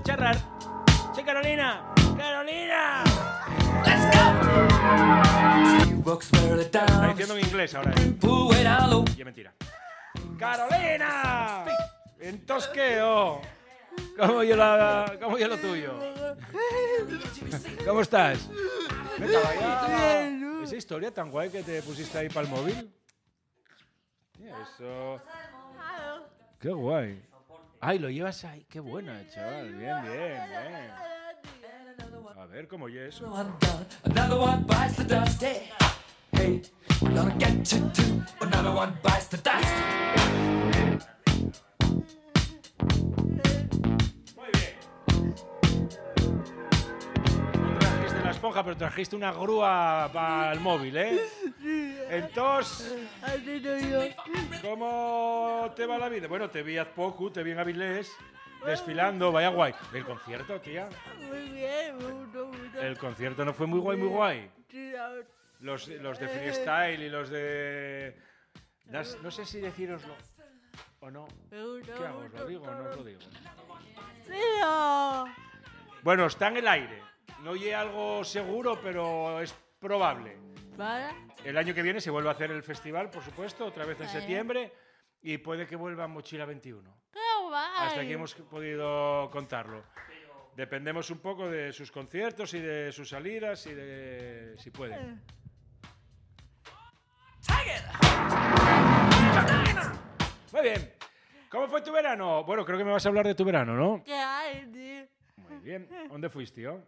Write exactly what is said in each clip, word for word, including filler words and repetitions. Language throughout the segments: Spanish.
charrar. ¡Sí, Carolina! ¡Carolina! Está diciendo en inglés ahora. ¿eh? Y es mentira. ¡Carolina! Entonces, ¿qué? Oh? ¿Cómo yo, la, ¿Cómo yo lo tuyo? ¿Cómo estás? Vete allá. ¿Esa historia tan guay que te pusiste ahí para el móvil? Eso. Qué guay. Ay, lo llevas ahí. Qué buena, chaval. Bien, bien, bien. A ver, ¿cómo oye eso? Muy bien. No trajiste la esponja, pero trajiste una grúa para el móvil, ¿eh? Entonces, ¿cómo te va la vida? Bueno, te vi hace poco, te vi en Avilés, desfilando, vaya guay. ¿El concierto, tía? Muy bien, me gustó mucho. El concierto no fue muy guay, muy guay. Los, los de freestyle y los de... Das, no sé si decíroslo o no. ¿Qué hago? ¿Os lo digo o no os lo digo? ¡Tío! Bueno, está en el aire. No oye algo seguro, pero es probable. ¿Vale? El año que viene se vuelve a hacer el festival, por supuesto, otra vez en Vale. septiembre. Y puede que vuelva Mochila veintiuno. ¡Qué guay! Hasta aquí hemos podido contarlo. Dependemos un poco de sus conciertos y de sus salidas y de si pueden. Muy bien. ¿Cómo fue tu verano? Bueno, creo que me vas a hablar de tu verano, ¿no? ¿Qué hay, tío? Muy bien. ¿Dónde fuiste, tío?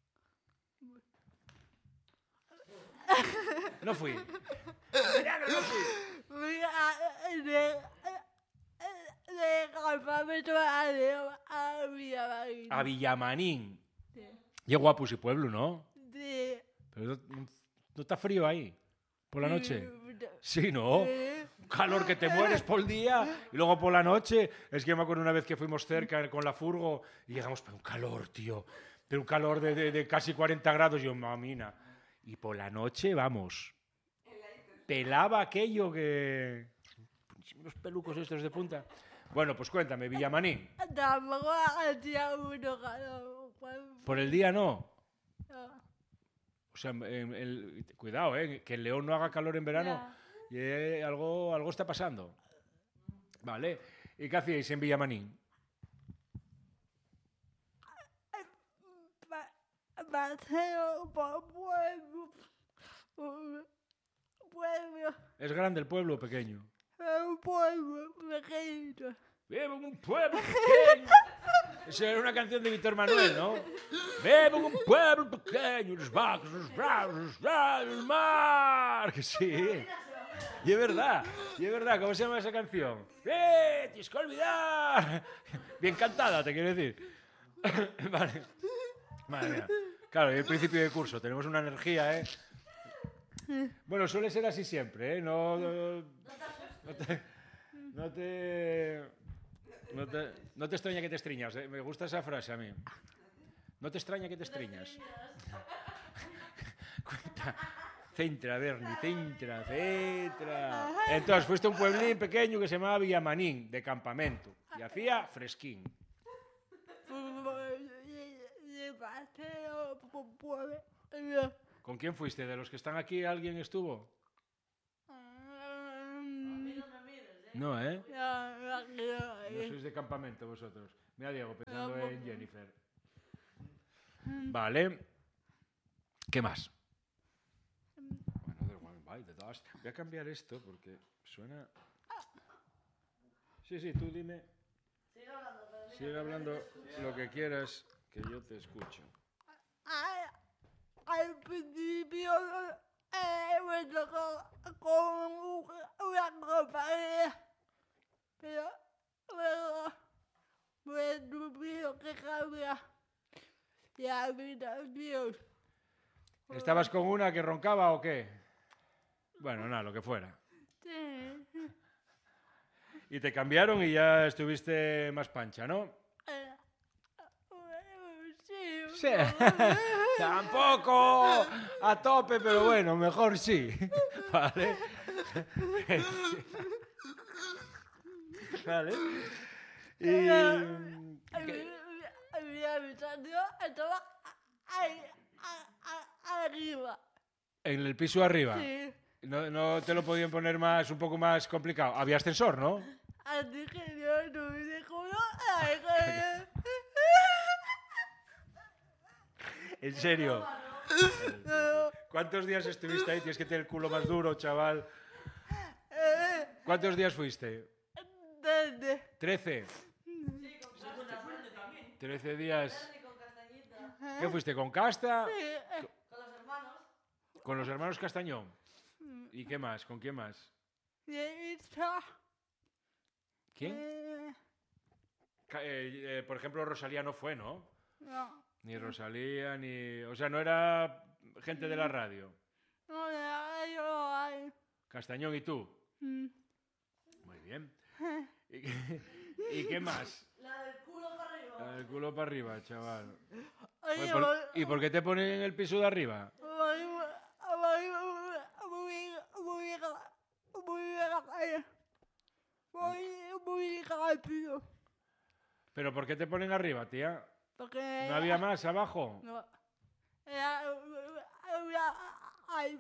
No fui. Verano no fui. Fui a... de... de campamento a a Villamarín. A Villamarín. Sí. Qué guapo ese pueblo, ¿no? Sí. Pero no, no está frío ahí. ¿Por la noche? Sí. Sí, ¿no? Sí. Un calor que te mueres por el día y luego por la noche. Es que yo me acuerdo una vez que fuimos cerca con la furgo y llegamos, pero un calor, tío. Pero un calor de, de, de casi cuarenta grados. Yo, mamina. Y por la noche, vamos. Pelaba aquello que... Los pelucos estos de punta. Bueno, pues cuéntame, Villamarín. Tampoco hacía mucho calor. Por el día no. No. O sea, el, el, cuidado, ¿eh? Que en León no haga calor en verano. Y eh, algo, algo está pasando. Vale. ¿Y qué hacíais en Villamarín? Paseo por pueblo. Pueblo. ¿Es grande el pueblo o pequeño? Un pueblo pequeño. Vivo en un pueblo pequeño. Esa era una canción de Víctor Manuel, ¿no? Vivo en un pueblo pequeño, los vacos, los bravos, los bravos, el mar. Que sí. Y es verdad, y es verdad. ¿Cómo se llama esa canción? ¡Eh! ¡Tienes que olvidar! Bien cantada, te quiero decir. Vale. Madre mía. Claro, y el principio de curso. Tenemos una energía, ¿eh? Bueno, suele ser así siempre, ¿eh? No, no, no te... No te... No te, no te extraña que te estriñas, ¿eh? Me gusta esa frase a mí. No te extraña que te estriñas. Cuenta. Centra, Berni, centra, centra. Entonces, fuiste a un pueblín pequeño que se llamaba Villamarín, de campamento. Y hacía fresquín. Paseo por pueblo. ¿Con quién fuiste? ¿De los que están aquí alguien estuvo? No, ¿eh? No sois de campamento vosotros. Mira, Diego, pensando en Jennifer. Vale. ¿Qué más? Voy a cambiar esto porque suena... Sí, sí, tú dime. Sigue hablando lo que quieras, que yo te escucho. Al principio me tocó con una compañía, pero luego me tuvieron que cambiar de habitación. ¿Estabas con una que roncaba o qué? Bueno, nada, lo que fuera. Sí. Y te cambiaron y ya estuviste más pancha, ¿no? Eh, Sí. Sí. Tampoco a tope, pero bueno, mejor sí. Vale. Vale. Y... Había la habitación estaba ahí, a- a- arriba. En el piso arriba. Sí. No, no te lo podían poner más, un poco más complicado. Había ascensor, ¿no? Así que yo no me dejo ay, que- En serio. no, ¿Cuántos días estuviste ahí? Tienes que tener el culo más duro, chaval. eh, ¿Cuántos días fuiste? desde- Trece. Trece días. ¿Qué fuiste? ¿Con Casta? Sí, eh, ¿Con los hermanos Castañón? ¿Y qué más? ¿Con quién más? y esta, ¿Quién? eh, Ca- eh, eh, por ejemplo, Rosalía no fue, ¿no? no, Ni Rosalía, ni... O sea, no era gente de la radio. no, no, yo hay. Castañón y tú. Mm. Muy bien. ¿Y qué, y qué más? La del culo para arriba. La del culo para arriba, chaval. Oye, Oye, por- ¿Y por qué te ponen en el piso de arriba? voy, voy, voy, voy, voy, voy, voy, voy rápido. ¿Pero por qué te ponen arriba, tía? Porque ¿No había más abajo? no, era, había, hay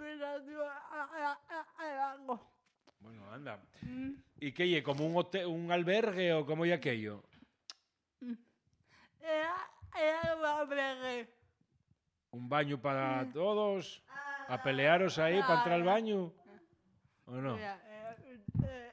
algo. Bueno, anda. Mm. ¿Y qué, ye, como un, hotel, un albergue o como ya aquello? Era, era un albergue. ¿Un baño para todos? ¿A pelearos ahí para entrar al baño? ¿O no? Era, eh, eh,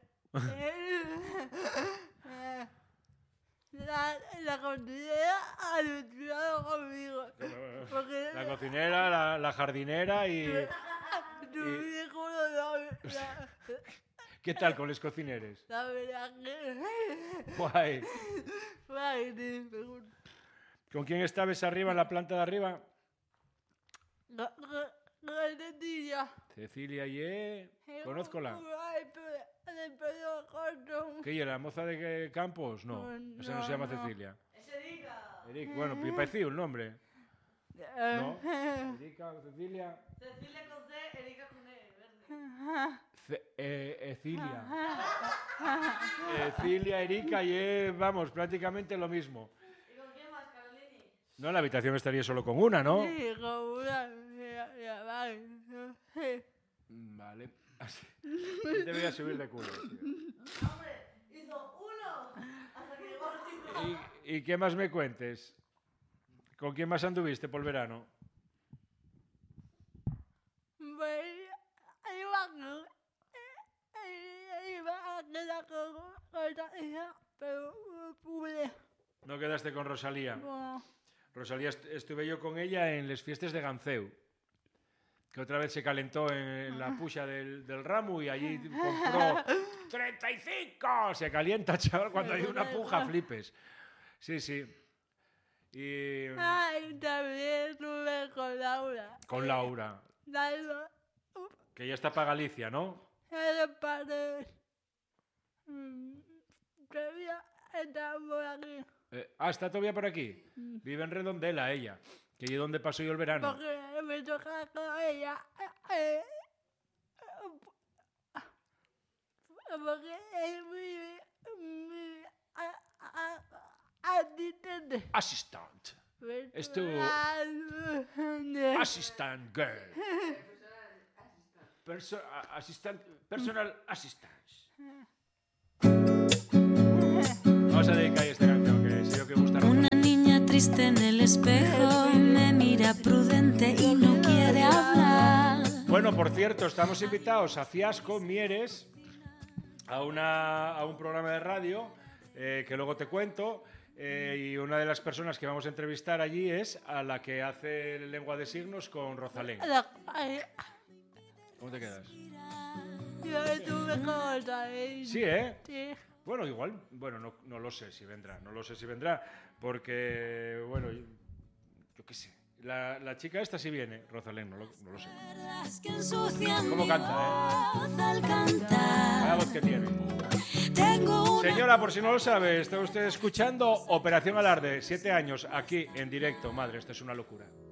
eh, La, la cocinera ha luchado conmigo. Porque La cocinera, la, la jardinera y... tu hijo no la, la, ¿Qué tal con los cocineres? la verdad que Guay. Ay, te pregunto. ¿Con quién estabas arriba en la planta de arriba? Ga- ga- Galletilla. Cecilia y... Conózcola. Ay, pero de pelo corto. ¿Qué, la moza de Campos? No, No, esa no se llama no. Cecilia. Es Erika. Eric, bueno, me parecía un nombre. ¿No? Eh, Erika, Cecilia... Cecilia con C, Erika con E, verde. Ce- eh, Ecilia. Ecilia, Erika y eh, vamos, prácticamente lo mismo. ¿Y con quién más, Carolini? No, en la habitación estaría solo con una, ¿no? Sí, como una. Ya, ya, vale. Sí. Mm, Vale. Así- Te voy a subir de culo, tío. Hombre, hizo uno hasta que llegó al cinco. ¿Y, ¿Y qué más me cuentes? ¿Con quién más anduviste por el verano? Pues, ahí va, ¿no? Ahí ahí va a quedar con con esa hija, pero no pude. No quedaste con Rosalía. No. Rosalía, est- estuve yo con ella en las fiestas de Ganceu, que otra vez se calentó en la pucha del, del ramo y allí compró treinta y cinco. Se calienta, chaval, cuando hay una puja, flipes. Sí, sí. Y Ay, también estuve con Laura. con Laura, Laura, que ya está para Galicia, ¿no? era padre. Mm, Todavía está por aquí. Eh, ah, está todavía por aquí. Vive en Redondela, ella, que allí donde paso yo el verano. Porque me toca con ella. eh, eh, Porque es mi, mi a- a- asistente. Assistant. Es tu Asistente. assistant girl. Perso- a- assistant, personal assistance. Vamos a dedicar esta canción, que sé yo que gusta. Una niña triste en el espejo me mira prudente y no quiere hablar. Bueno, por cierto, estamos invitados a Fiasco, Mieres, a, una, a un programa de radio eh, que luego te cuento. Eh, y una de las personas que vamos a entrevistar allí es a la que hace lengua de signos con Rosalén. La- ay, ¿Cómo te quedas? Yo estuve con otra vez. Sí, ¿eh? Sí. Bueno, igual, bueno, no, no lo sé si vendrá, no lo sé si vendrá, porque, bueno, yo, yo qué sé. La, la chica esta sí viene, Rosalén, no lo, no lo sé. Que ensucian ¿Cómo mi canta, voz al La cantar. voz que tiene. Tengo una Señora, por si no lo sabe, está usted escuchando Operación Alarde, siete años, aquí en directo. Madre, esto es una locura.